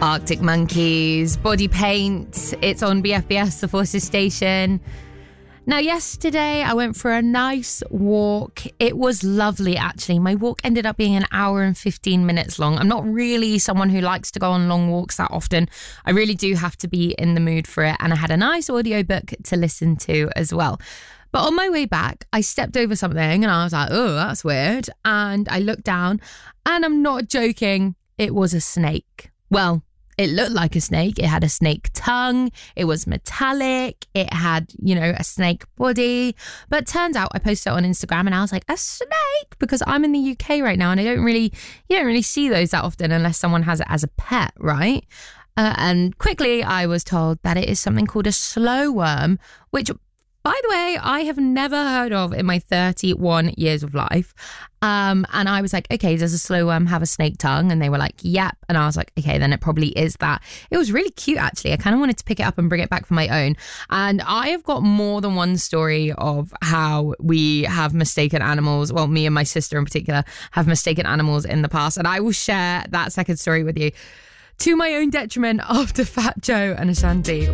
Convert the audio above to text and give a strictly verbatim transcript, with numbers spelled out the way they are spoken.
Arctic Monkeys, Body Paint. It's on B F B S, the Forces Station. Now, yesterday I went for a nice walk. It was lovely, actually. My walk ended up being an hour and fifteen minutes long. I'm not really someone who likes to go on long walks that often. I really do have to be in the mood for it. And I had a nice audiobook to listen to as well. But on my way back, I stepped over something and I was like, oh, that's weird. And I looked down and I'm not joking. It was a snake. Well, it looked like a snake. It had a snake tongue. It was metallic. It had, you know, a snake body. But turns out I posted it on Instagram and I was like, a snake? Because I'm in the U K right now and I don't really, you don't really see those that often unless someone has it as a pet, right? Uh, and quickly I was told that it is something called a slow worm, which, by the way, I have never heard of in my thirty-one years of life. Um, and I was like, okay, does a slow worm have a snake tongue? And they were like, yep. And I was like, okay, then it probably is that. It was really cute, actually. I kind of wanted to pick it up and bring it back for my own. And I have got more than one story of how we have mistaken animals. Well, me and my sister in particular have mistaken animals in the past. And I will share that second story with you to my own detriment after Fat Joe and Ashanti.